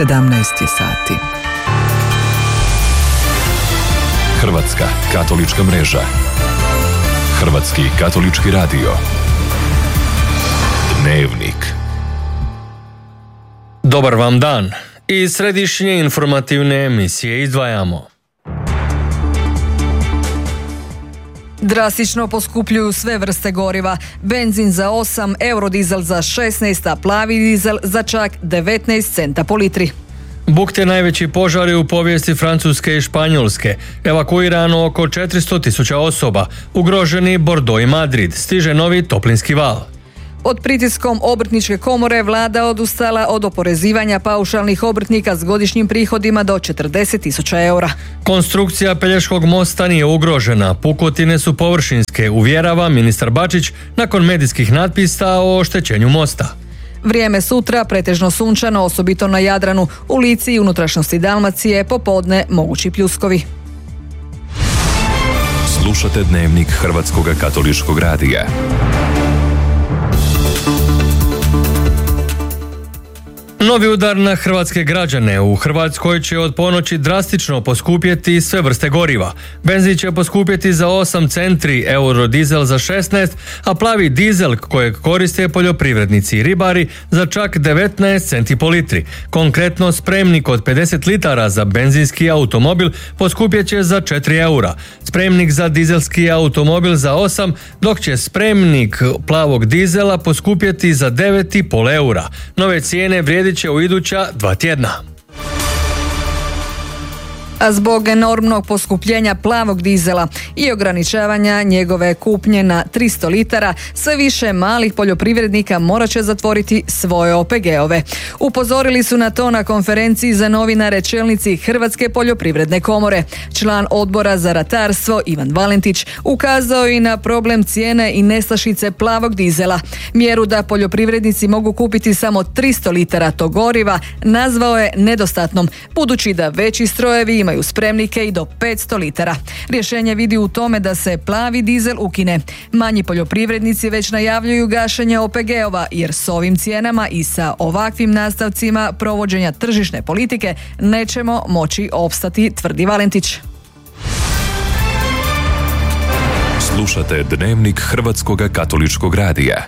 17 sati. Hrvatska katolička mreža. Hrvatski katolički radio. Dnevnik. Dobar vam dan. Iz središnje informativne emisije izdvajamo. Drastično poskupljuju sve vrste goriva. Benzin za 8, eurodizel za 16, a plavi dizel za čak 19 centa po litri. Bukte najveći požari u povijesti Francuske i Španjolske. Evakuirano oko 400.000 osoba. Ugroženi Bordeaux i Madrid. Stiže novi toplinski val. Pod pritiskom obrtničke komore vlada odustala od oporezivanja paušalnih obrtnika s godišnjim prihodima do 40.000 eura. Konstrukcija Pelješkog mosta nije ugrožena. Pukotine su površinske, uvjerava ministar Bačić nakon medijskih natpisa o oštećenju mosta. Vrijeme sutra pretežno sunčano, osobito na Jadranu, u Lici i unutrašnjosti Dalmacije, popodne mogući pljuskovi. Slušate dnevnik Hrvatskog katoličkog radija. Novi udar na hrvatske građane. U Hrvatskoj će od ponoći drastično poskupjeti sve vrste goriva. Benzin će poskupjeti za 8 centi, eurodizel za 16, a plavi dizel kojeg koriste poljoprivrednici i ribari za čak 19 centi po litri. Konkretno, spremnik od 50 litara za benzinski automobil poskupjet će za 4 eura. Spremnik za dizelski automobil za 8, dok će spremnik plavog dizela poskupjeti za 9,5 eura. Nove cijene vrijedit će u iduća 2 tjedna. A zbog enormnog poskupljenja plavog dizela i ograničavanja njegove kupnje na 300 litara, sve više malih poljoprivrednika morat će zatvoriti svoje OPG-ove. Upozorili su na to na konferenciji za novinare čelnici Hrvatske poljoprivredne komore. Član odbora za ratarstvo Ivan Valentić ukazao i na problem cijene i nestašice plavog dizela. Mjeru da poljoprivrednici mogu kupiti samo 300 litara tog goriva nazvao je nedostatnom, budući da veći strojevi imaju spremnike i do 500 litara. Rješenje vidi u tome da se plavi dizel ukine. Manji poljoprivrednici već najavljuju gašenje OPG-ova, jer s ovim cijenama i sa ovakvim nastavcima provođenja tržišne politike nećemo moći opstati, tvrdi Valentić. Slušate dnevnik Hrvatskog katoličkog radija.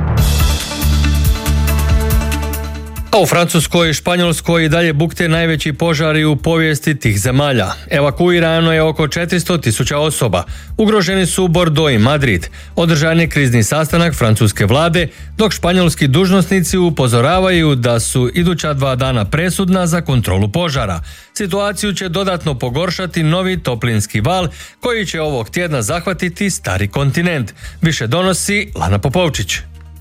A u Francuskoj i Španjolskoj i dalje bukte najveći požari u povijesti tih zemalja. Evakuirano je oko 400.000 osoba. Ugroženi su Bordeaux i Madrid. Održan je krizni sastanak francuske vlade, dok španjolski dužnosnici upozoravaju da su iduća 2 dana presudna za kontrolu požara. Situaciju će dodatno pogoršati novi toplinski val koji će ovog tjedna zahvatiti stari kontinent. Više donosi Lana Popovčić.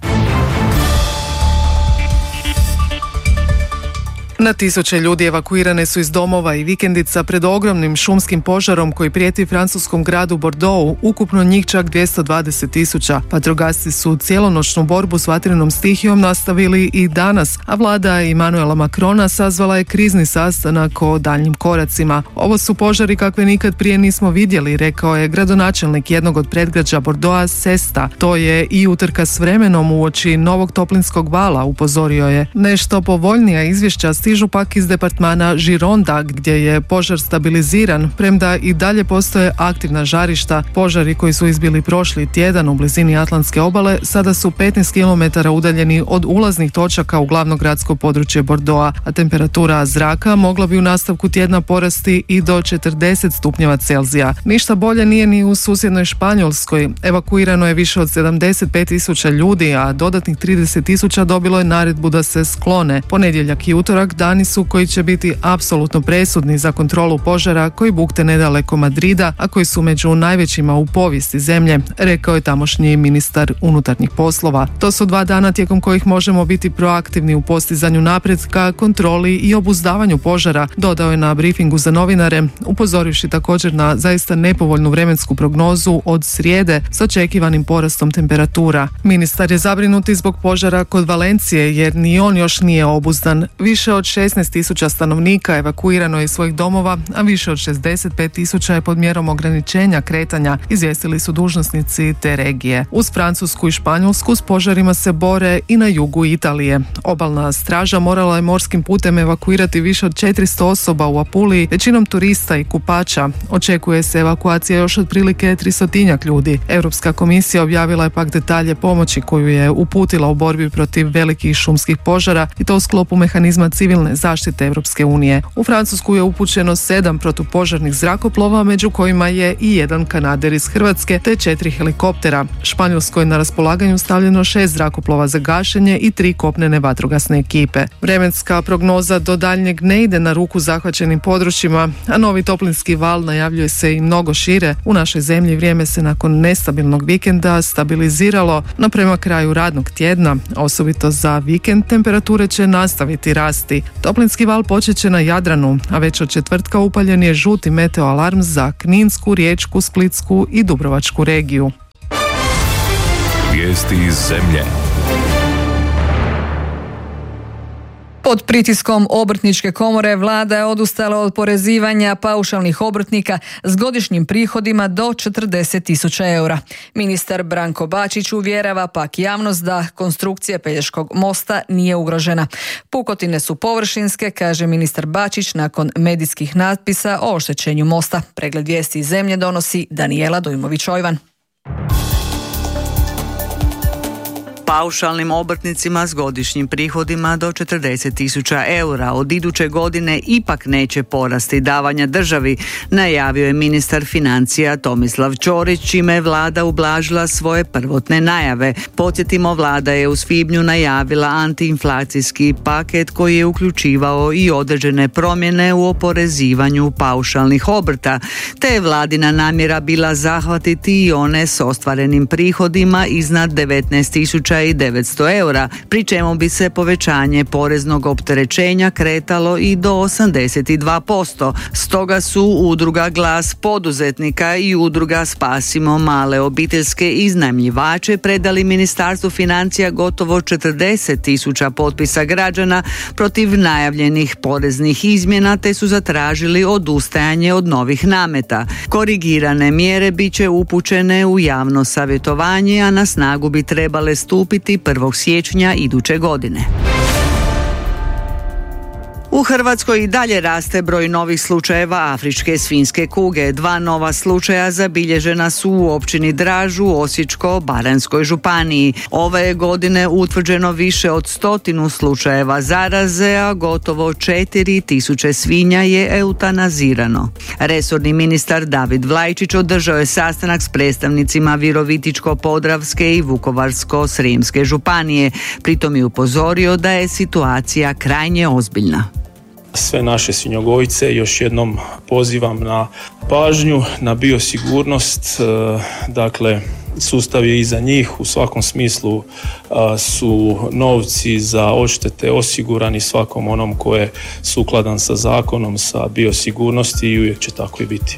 Na tisuće ljudi evakuirane su iz domova i vikendica pred ogromnim šumskim požarom koji prijeti francuskom gradu Bordeaux, ukupno njih čak 220.000. Vatrogasci su cijelonoćnu borbu s vatrenom stihijom nastavili i danas, a vlada Emmanuela Macrona sazvala je krizni sastanak o daljnjim koracima. Ovo su požari kakve nikad prije nismo vidjeli, rekao je gradonačelnik jednog od predgrađa Bordeauxa Sesta. To je i utrka s vremenom uoči novog toplinskog vala, upozorio je. Nešto povoljnija izvješća stižu pak iz departmana Gironda, gdje je požar stabiliziran, premda i dalje postoje aktivna žarišta. Požari koji su izbili prošli tjedan u blizini Atlantske obale sada su 15 km udaljeni od ulaznih točaka u glavno gradsko područje Bordeauxa, a temperatura zraka mogla bi u nastavku tjedna porasti i do 40 stupnjeva Celzija. Ništa bolje nije ni u susjednoj Španjolskoj. Evakuirano je više od 75.000 ljudi, a dodatnih 30.000 dobilo je naredbu da se sklone. Ponedjeljak i utorak dani su koji će biti apsolutno presudni za kontrolu požara koji bukte nedaleko Madrida, a koji su među najvećima u povijesti zemlje, rekao je tamošnji ministar unutarnjih poslova. To su 2 dana tijekom kojih možemo biti proaktivni u postizanju napretka, kontroli i obuzdavanju požara, dodao je na briefingu za novinare, upozorivši također na zaista nepovoljnu vremensku prognozu od srijede s očekivanim porastom temperatura. Ministar je zabrinut zbog požara kod Valencije jer ni on još nije obuzdan. Više od od 16.000 stanovnika evakuirano je iz svojih domova, a više od 65.000 je pod mjerom ograničenja kretanja, izvijestili su dužnosnici te regije. Uz Francusku i Španjolsku s požarima se bore i na jugu Italije. Obalna straža morala je morskim putem evakuirati više od 400 osoba u Apuliji, većinom turista i kupača. Očekuje se evakuacija još otprilike 300 ljudi. Europska komisija objavila je pak detalje pomoći koju je uputila u borbi protiv velikih šumskih požara i to u sklopu mehanizma civilne zaštite Europske unije. U Francusku je upućeno 7 protupožarnih zrakoplova, među kojima je i jedan Kanader iz Hrvatske te 4 helikoptera. Španjolskoj je na raspolaganju stavljeno 6 zrakoplova za gašenje i 3 kopnene vatrogasne ekipe. Vremenska prognoza do daljnjeg ne ide na ruku zahvaćenim područjima, a novi toplinski val najavljuje se i mnogo šire. U našoj zemlji vrijeme se nakon nestabilnog vikenda stabiliziralo, no prema kraju radnog tjedna, osobito za vikend, temperature će nastaviti rasti. Toplinski val počet će na Jadranu, a već od četvrtka upaljen je žuti meteoalarm za Kninsku, Riječku, Splitsku i Dubrovačku regiju. Vijesti iz zemlje. Pod pritiskom Obrtničke komore vlada je odustala od oporezivanja paušalnih obrtnika s godišnjim prihodima do 40.000 eura. Ministar Branko Bačić uvjerava pak javnost da konstrukcija Pelješkog mosta nije ugrožena. Pukotine su površinske, kaže ministar Bačić nakon medijskih natpisa o oštećenju mosta. Pregled vijesti iz zemlje donosi Danijela Dujmović-Ojvan. Paušalnim obrtnicima s godišnjim prihodima do 40.000 eura od iduće godine ipak neće porasti davanja državi, najavio je ministar financija Tomislav Ćorić, čime je vlada ublažila svoje prvotne najave. Podsjetimo, vlada je u svibnju najavila antiinflacijski paket koji je uključivao i određene promjene u oporezivanju paušalnih obrta, te je vladina namjera bila zahvatiti i one s ostvarenim prihodima iznad 19.900 eura, pri čemu bi se povećanje poreznog opterećenja kretalo i do 82%. Stoga su Udruga Glas poduzetnika i Udruga Spasimo male obiteljske iznajmljivače predali Ministarstvu financija gotovo 40.000 potpisa građana protiv najavljenih poreznih izmjena, te su zatražili odustajanje od novih nameta. Korigirane mjere bit će upućene u javno savjetovanje, a na snagu bi trebale stupiti 1. siječnja iduće godine. U Hrvatskoj i dalje raste broj novih slučajeva afričke svinjske kuge. 2 nova slučaja zabilježena su u općini Draž u Osječko-baranjskoj županiji. Ove je godine utvrđeno više od 100 slučajeva zaraze, a gotovo 4.000 svinja je eutanazirano. Resorni ministar David Vlajčić održao je sastanak s predstavnicima Virovitičko-podravske i Vukovarsko-srijemske županije. Pritom je upozorio da je situacija krajnje ozbiljna. Sve naše svinjogojce još jednom pozivam na pažnju, na biosigurnost, dakle sustav je iza njih, u svakom smislu su novci za odštete osigurani svakom onom ko je sukladan sa zakonom, sa biosigurnosti i uvijek će tako i biti.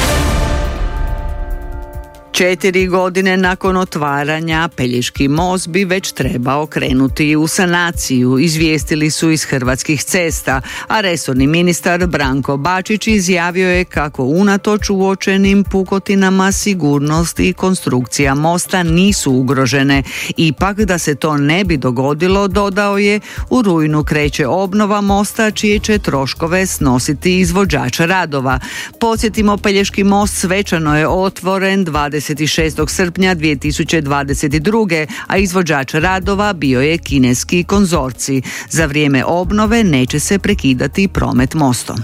4 godine nakon otvaranja Pelješki most bi već trebao krenuti u sanaciju, izvijestili su iz Hrvatskih cesta, a resorni ministar Branko Bačić izjavio je kako unatoč uočenim pukotinama sigurnost i konstrukcija mosta nisu ugrožene. Ipak da se to ne bi dogodilo, dodao je, u rujnu kreće obnova mosta čije će troškove snositi izvođač radova. Podsjetimo, Pelješki most svečano je otvoren 26. srpnja 2022. a izvođač radova bio je kineski konzorcij. Za vrijeme obnove neće se prekidati promet mostom.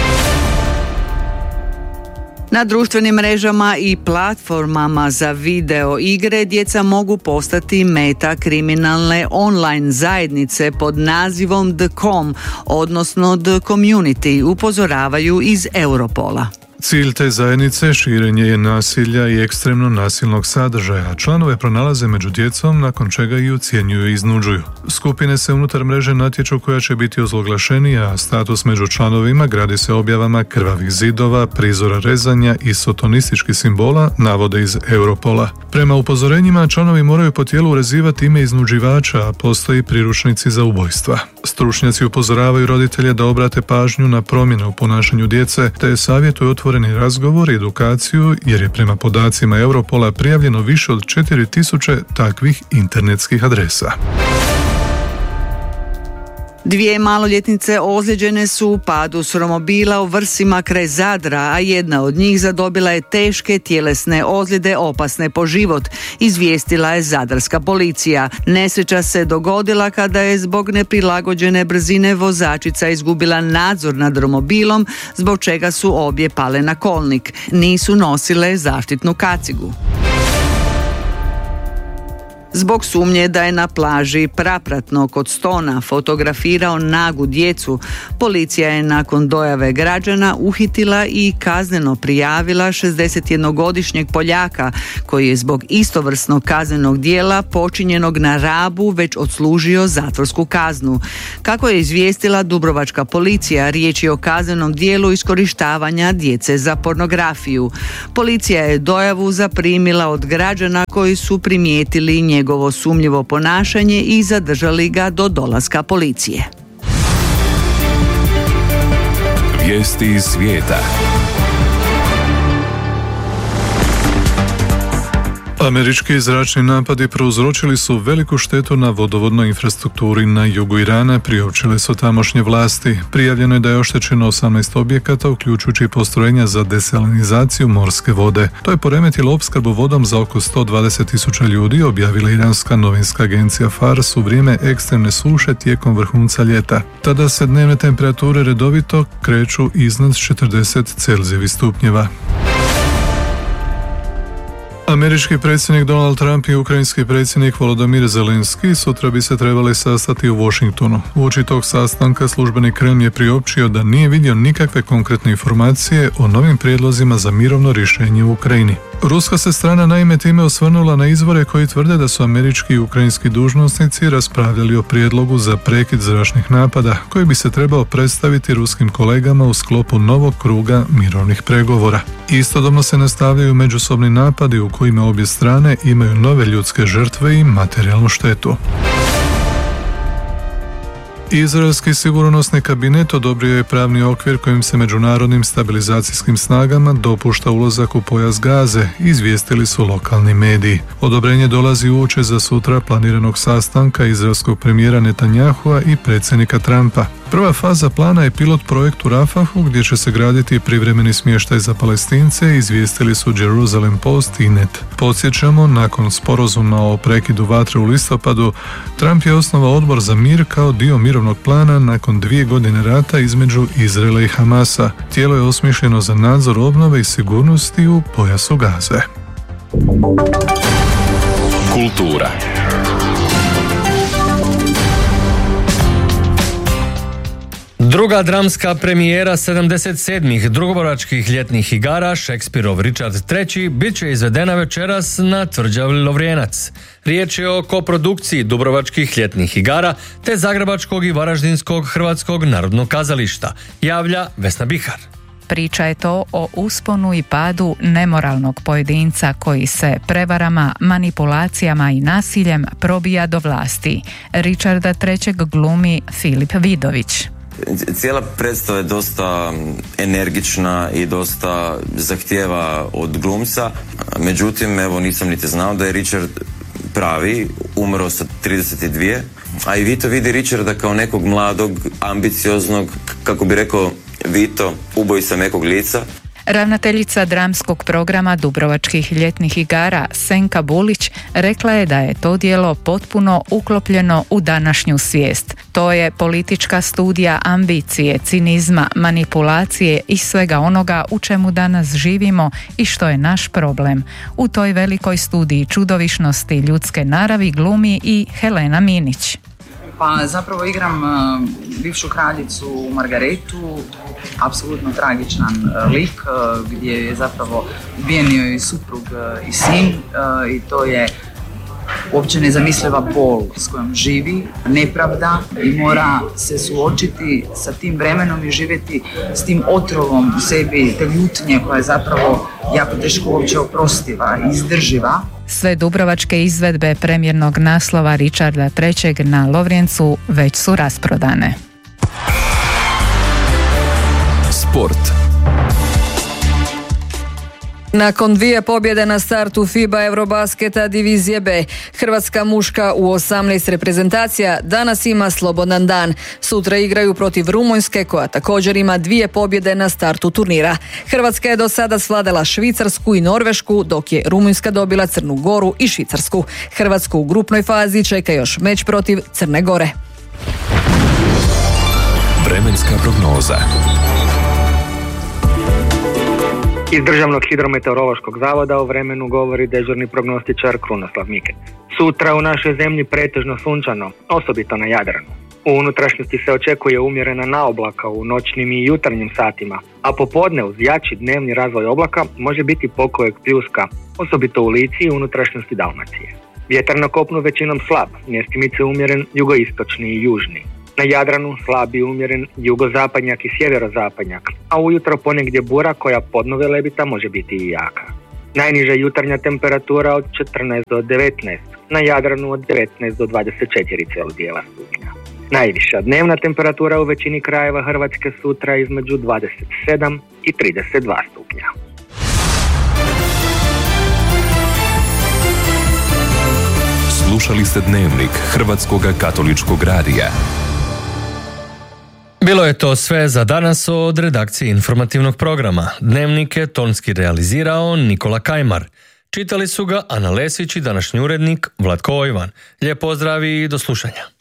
Na društvenim mrežama i platformama za video igre djeca mogu postati meta kriminalne online zajednice pod nazivom The Com, odnosno The Community, upozoravaju iz Europola. Cilj te zajednice širenje je nasilja i ekstremno nasilnog sadržaja. Članove pronalaze među djecom, nakon čega i ucjenjuju i iznuđuju. Skupine se unutar mreže natječu koja će biti ozloglašenija, a status među članovima gradi se objavama krvavih zidova, prizora rezanja i sotonističkih simbola, navode iz Europola. Prema upozorenjima, članovi moraju po tijelu urezivati ime iznuđivača, a postoji priručnici za ubojstva. Stručnjaci upozoravaju roditelje da obrate pažnju na promjene u ponašanju djece, te savjetuju otvoreni razgovor i edukaciju, jer je prema podacima Europola prijavljeno više od 4000 takvih internetskih adresa. 2 maloljetnice ozlijeđene su u padu s romobila u Vrsima kraj Zadra, a jedna od njih zadobila je teške tjelesne ozljede opasne po život, izvijestila je zadarska policija. Nesreća se dogodila kada je zbog neprilagođene brzine vozačica izgubila nadzor nad romobilom, zbog čega su obje pale na kolnik. Nisu nosile zaštitnu kacigu. Zbog sumnje da je na plaži Prapratno kod Stona fotografirao nagu djecu, policija je nakon dojave građana uhitila i kazneno prijavila 61-godišnjeg Poljaka koji je zbog istovrsnog kaznenog djela počinjenog na Rabu već odslužio zatvorsku kaznu. Kako je izvijestila dubrovačka policija, riječ je o kaznenom djelu iskorištavanja djece za pornografiju. Policija je dojavu zaprimila od građana koji su primijetili njegovo sumnjivo ponašanje i zadržali ga do dolaska policije. Vijesti iz svijeta. Američki zračni napadi prouzročili su veliku štetu na vodovodnoj infrastrukturi na jugu Irana, priopćile su tamošnje vlasti. Prijavljeno je da je oštećeno 18 objekata, uključujući postrojenja za desalinizaciju morske vode. To je poremetilo opskrbu vodom za oko 120.000 ljudi, objavila iranska novinska agencija Fars u vrijeme ekstremne suše tijekom vrhunca ljeta. Tada se dnevne temperature redovito kreću iznad 40 Celzijevih stupnjeva. Američki predsjednik Donald Trump i ukrajinski predsjednik Volodymyr Zelenski sutra bi se trebali sastati u Washingtonu. Uoči tog sastanka službeni Kreml je priopćio da nije vidio nikakve konkretne informacije o novim prijedlozima za mirovno rješenje u Ukrajini. Ruska se strana naime time osvrnula na izvore koji tvrde da su američki i ukrajinski dužnosnici raspravljali o prijedlogu za prekid zračnih napada koji bi se trebao predstaviti ruskim kolegama u sklopu novog kruga mirovnih pregovora. Istodobno se nastavljaju međusobni napadi u kojima obje strane imaju nove ljudske žrtve i materijalnu štetu. Izraelski sigurnosni kabinet odobrio je pravni okvir kojim se međunarodnim stabilizacijskim snagama dopušta ulazak u pojas Gaze, izvijestili su lokalni mediji. Odobrenje dolazi uoči za sutra planiranog sastanka izraelskog premijera Netanyahua i predsjednika Trumpa. Prva faza plana je pilot projekt u Rafahu gdje će se graditi privremeni smještaj za Palestince, izvijestili su Jerusalem Post i Net. Podsjećamo, nakon sporazuma o prekidu vatre u listopadu, Trump je osnovao odbor za mir kao dio mirovnog plana nakon 2 godine rata između Izraela i Hamasa. Tijelo je osmišljeno za nadzor obnove i sigurnosti u pojasu Gaze. Kultura. Druga dramska premijera 77. dubrovačkih ljetnih igara, Šekspirov Richard III, bit će izvedena večeras na tvrđavi Lovrijenac. Riječ je o koprodukciji dubrovačkih ljetnih igara te zagrebačkog i varaždinskog Hrvatskog narodnog kazališta, javlja Vesna Bihar. Priča je to o usponu i padu nemoralnog pojedinca koji se prevarama, manipulacijama i nasiljem probija do vlasti. Richarda III glumi Filip Vidović. Cijela predstava je dosta energična i dosta zahtijeva od glumca, međutim, evo, nisam niti znao da je Richard pravi, umro sa 32, a i Vito vidi Richarda kao nekog mladog, ambicioznog, kako bi rekao Vito, ubojica mekog lica. Ravnateljica dramskog programa Dubrovačkih ljetnih igara Senka Bulić rekla je da je to djelo potpuno uklopljeno u današnju svijest. To je politička studija ambicije, cinizma, manipulacije i svega onoga u čemu danas živimo i što je naš problem. U toj velikoj studiji čudovišnosti ljudske naravi glumi i Helena Minić. Pa zapravo igram bivšu kraljicu Margaretu, apsolutno tragičan lik gdje je zapravo ubijen joj suprug i sin i to je uopće nezamisliva bol s kojom živi, nepravda i mora se suočiti sa tim vremenom i živjeti s tim otrovom u sebi, te ljutnje koja je zapravo jako teško uopće oprostiva i izdrživa. Sve dubrovačke izvedbe premijernog naslova Richarda III. Na Lovrijencu već su rasprodane. Sport. Nakon 2 pobjede na startu FIBA Eurobasketa divizije B, Hrvatska muška u 18 reprezentacija danas ima slobodan dan. Sutra igraju protiv Rumunjske koja također ima 2 pobjede na startu turnira. Hrvatska je do sada svladala Švicarsku i Norvešku, dok je Rumunjska dobila Crnu Goru i Švicarsku. Hrvatsku u grupnoj fazi čeka još meč protiv Crne Gore. Vremenska prognoza. Iz Državnog hidrometeorološkog zavoda o vremenu govori dežurni prognostičar Krunoslav Mikec. Sutra u našoj zemlji pretežno sunčano, osobito na Jadranu. U unutrašnjosti se očekuje umjerena naoblaka u noćnim i jutarnjim satima, a popodne uz jači dnevni razvoj oblaka može biti pokojeg pljuska, osobito u Lici i unutrašnjosti Dalmacije. Vjetar na kopnu većinom slab, mjestimice umjeren jugoistočni i južni. Na Jadranu slab i umjeren jugozapadnjak i sjeverozapadnjak, a ujutro ponegdje bura koja podnove lebita može biti i jaka. Najniža jutarnja temperatura od 14 do 19, na Jadranu od 19 do 24,2 stupnja. Najviša dnevna temperatura u većini krajeva Hrvatske sutra između 27 i 32 stupnja. Slušali ste Dnevnik Hrvatskog katoličkog radija. Bilo je to sve za danas od redakcije informativnog programa. Dnevnik je tonski realizirao Nikola Kajmar. Čitali su ga Ana Lesić i današnji urednik Vlatko Ojvan. Lijep pozdrav i do slušanja.